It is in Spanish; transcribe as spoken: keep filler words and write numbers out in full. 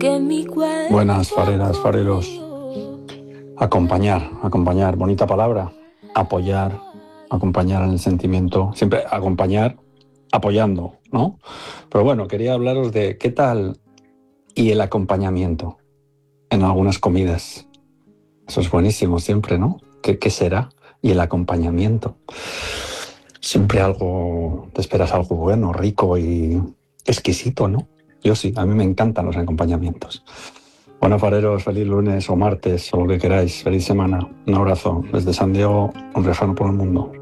Buenas, fareras, fareros. Acompañar, acompañar, bonita palabra. Apoyar, acompañar en el sentimiento. Siempre acompañar apoyando, ¿no? Pero bueno, quería hablaros de qué tal y el acompañamiento en algunas comidas. Eso es buenísimo siempre, ¿no? ¿Qué, qué será? Y el acompañamiento. Siempre algo, te esperas algo bueno, rico y exquisito, ¿no? Yo sí, a mí me encantan los acompañamientos. Bueno, fareros, feliz lunes o martes o lo que queráis. Feliz semana. Un abrazo desde San Diego, un refrán por el mundo.